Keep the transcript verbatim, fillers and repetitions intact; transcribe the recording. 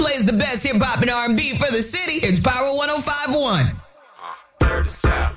Plays the best hip hop and R and B for the city. It's Power one oh five point one. Uh, dirty South.